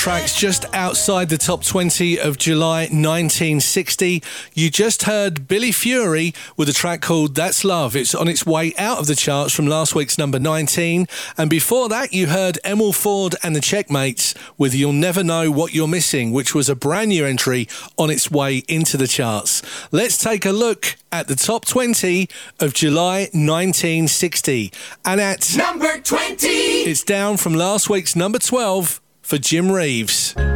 tracks just outside the top 20 of July 1960. You just heard Billy Fury with a track called That's Love. It's on its way out of the charts from last week's number 19. And before that, you heard Emil Ford and the Checkmates with You'll Never Know What You're Missing, which was a brand new entry on its way into the charts. Let's take a look at the top 20 of July 1960. And at number 20, it's down from last week's number 12 for Jim Reeves.